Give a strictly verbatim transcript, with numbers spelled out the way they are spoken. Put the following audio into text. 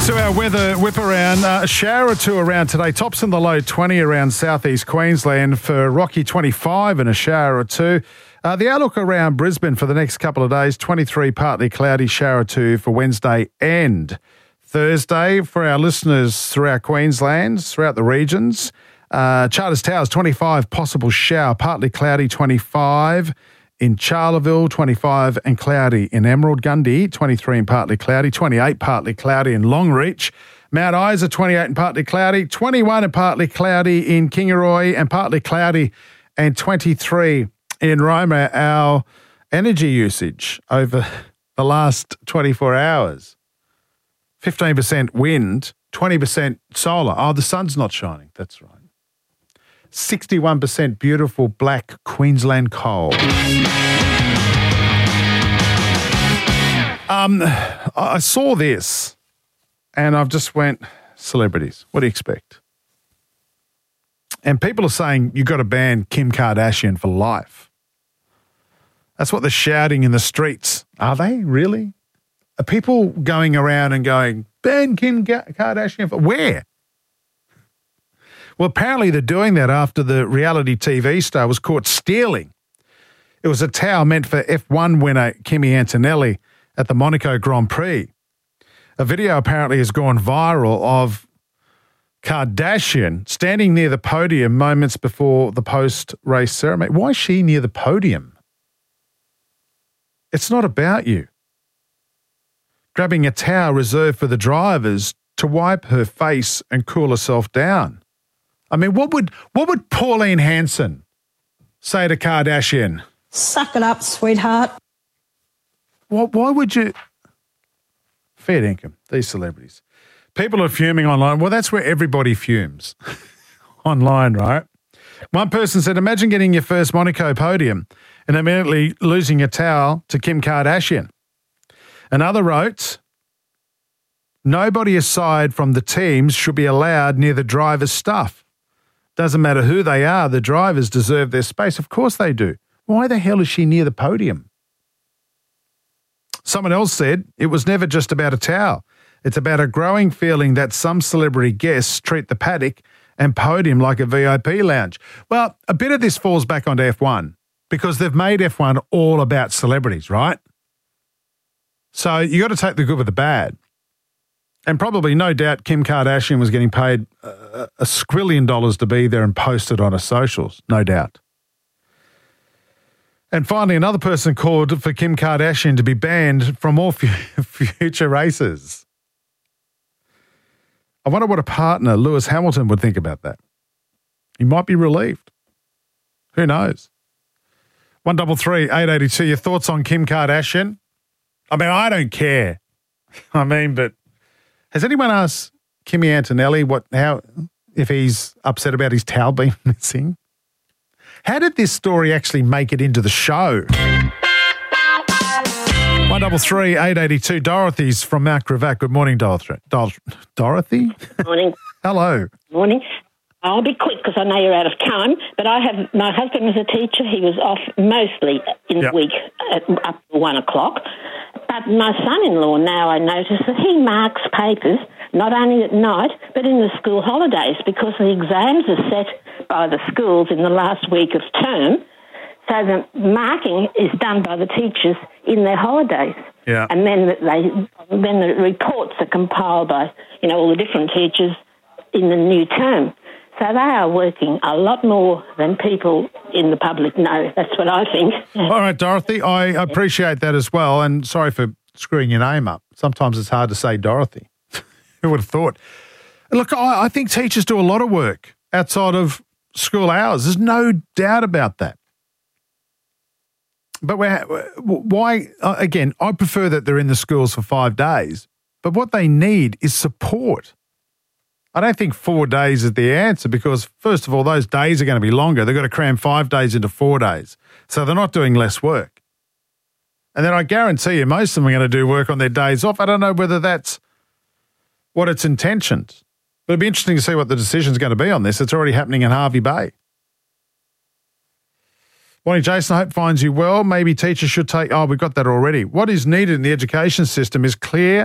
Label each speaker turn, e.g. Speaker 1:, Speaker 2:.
Speaker 1: To our weather whip around, uh, a shower or two around today. Tops in the low twenty around southeast Queensland for Rocky twenty-five and a shower or two. Uh, the outlook around Brisbane for the next couple of days, twenty-three partly cloudy, shower or two for Wednesday and Thursday. For our listeners throughout Queensland, throughout the regions, uh, Charters Towers twenty-five, possible shower, partly cloudy twenty-five. In Charleville, twenty-five and cloudy. In Emerald, Gundy, twenty-three and partly cloudy. twenty-eight partly cloudy in Longreach. Mount Isa, twenty-eight and partly cloudy. twenty-one and partly cloudy in Kingaroy and partly cloudy. And twenty-three in Roma. Our energy usage over the last twenty-four hours. fifteen percent wind, twenty percent solar. Oh, the sun's not shining. That's right. sixty-one percent beautiful black Queensland coal. Um, I saw this and I've just went, celebrities, what do you expect? And people are saying you've got to ban Kim Kardashian for life. That's what they're shouting in the streets. Are they really? Are people going around and going, ban Kim Kardashian for where? Well, apparently they're doing that after the reality T V star was caught stealing. It was a towel meant for F one winner Kimi Antonelli at the Monaco Grand Prix. A video apparently has gone viral of Kardashian standing near the podium moments before the post-race ceremony. Why is she near the podium? It's not about you. Grabbing a towel reserved for the drivers to wipe her face and cool herself down. I mean, what would what would Pauline Hanson say to Kardashian?
Speaker 2: Suck it up, sweetheart.
Speaker 1: What? Why would you? Fair income, these celebrities. People are fuming online. Well, that's where everybody fumes. Online, right? One person said, imagine getting your first Monaco podium and immediately losing your towel to Kim Kardashian. Another wrote, nobody aside from the teams should be allowed near the driver's stuff. Doesn't matter who they are, the drivers deserve their space. Of course they do. Why the hell is she near the podium? Someone else said it was never just about a towel. It's about a growing feeling that some celebrity guests treat the paddock and podium like a V I P lounge. Well, a bit of this falls back onto F one because they've made F one all about celebrities, right? So you got to take the good with the bad. And probably, no doubt, Kim Kardashian was getting paid a, a squillion dollars to be there and post it on her socials, no doubt. And finally, another person called for Kim Kardashian to be banned from all f- future races. I wonder what a partner, Lewis Hamilton, would think about that. He might be relieved. Who knows? one double three eight eighty two. Your thoughts on Kim Kardashian? I mean, I don't care. I mean, but has anyone asked Kimi Antonelli what how if he's upset about his towel being missing? How did this story actually make it into the show? one double three eight eighty two. Dorothy's from Mount Gravatt. Good morning, Dorothy. Dor- Dorothy?
Speaker 3: Morning.
Speaker 1: Hello.
Speaker 3: Morning. I'll be quick because I know you're out of time, but I have, my husband was a teacher. He was off mostly in
Speaker 1: Yep.
Speaker 3: the week at, up to one o'clock. But my son-in-law now, I notice that he marks papers not only at night but in the school holidays because the exams are set by the schools in the last week of term. So the marking is done by the teachers in their holidays.
Speaker 1: Yeah.
Speaker 3: And then they, then the reports are compiled by, you know, all the different teachers in the new term. So they are working a lot more than people in the public know. That's what I think.
Speaker 1: All right, Dorothy, I appreciate that as well. And sorry for screwing your name up. Sometimes it's hard to say Dorothy. Who would have thought? Look, I, I think teachers do a lot of work outside of school hours. There's no doubt about that. But we're, why, again, I prefer that they're in the schools for five days. But what they need is support. I don't think four days is the answer because, first of all, those days are going to be longer. They've got to cram five days into four days. So they're not doing less work. And then I guarantee you most of them are going to do work on their days off. I don't know whether that's what its intentioned. But it'd be interesting to see what the decision's going to be on this. It's already happening in Hervey Bay. Morning, Jason. I hope finds you well. Maybe teachers should take, oh, we've got that already. What is needed in the education system is clear